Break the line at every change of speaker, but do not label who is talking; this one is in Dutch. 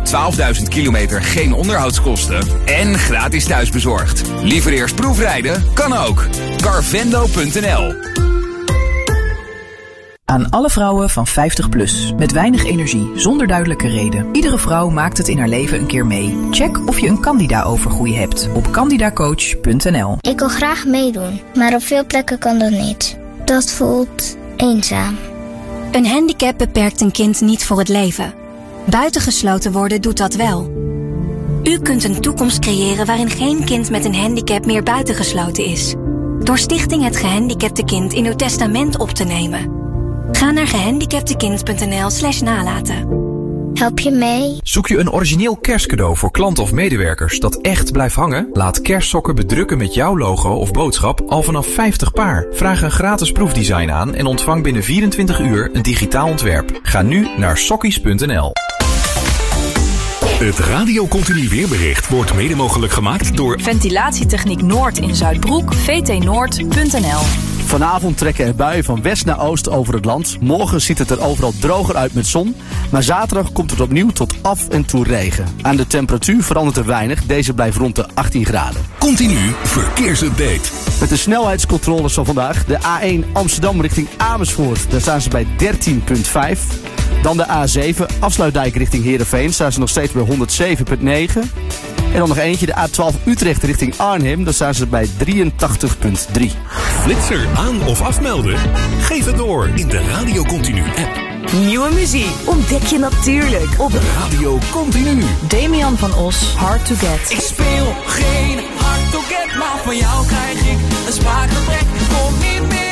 12.000 kilometer geen onderhoudskosten en gratis thuisbezorgd. Liever eerst proefrijden? Kan ook. Carvendo.nl.
Aan alle vrouwen van 50 plus, met weinig energie, zonder duidelijke reden. Iedere vrouw maakt het in haar leven een keer mee. Check of je een candida-overgroei hebt op candidacoach.nl.
Ik wil graag meedoen, maar op veel plekken kan dat niet. Dat voelt eenzaam.
Een handicap beperkt een kind niet voor het leven. Buitengesloten worden doet dat wel. U kunt een toekomst creëren waarin geen kind met een handicap meer buitengesloten is. Door Stichting Het Gehandicapte Kind in uw testament op te nemen. Ga naar gehandicaptekind.nl/nalaten.
Help je mee?
Zoek je een origineel kerstcadeau voor klanten of medewerkers dat echt blijft hangen? Laat kerstsokken bedrukken met jouw logo of boodschap al vanaf 50 paar. Vraag een gratis proefdesign aan en ontvang binnen 24 uur een digitaal ontwerp. Ga nu naar sokkies.nl.
Het Radio Continu weerbericht wordt mede mogelijk gemaakt door
Ventilatietechniek Noord in Zuidbroek, vtnoord.nl.
Vanavond trekken er buien van west naar oost over het land. Morgen ziet het er overal droger uit met zon. Maar zaterdag komt het opnieuw tot af en toe regen. Aan de temperatuur verandert er weinig. Deze blijft rond de 18 graden.
Continu verkeersupdate.
Met de snelheidscontroles van vandaag. De A1 Amsterdam richting Amersfoort. Daar staan ze bij 13,5. Dan de A7 Afsluitdijk richting Heerenveen. Staan ze nog steeds bij 107,9. En dan nog eentje, de A12 Utrecht richting Arnhem. Daar staan ze bij 83,3.
Flitser aan of afmelden? Geef het door in de Radio Continu app.
Nieuwe muziek ontdek je natuurlijk op
Radio Continu.
Damian van Os, Hard to Get.
Ik speel geen hard to get, maar van jou krijg ik een spraakgebrek. Kom niet meer.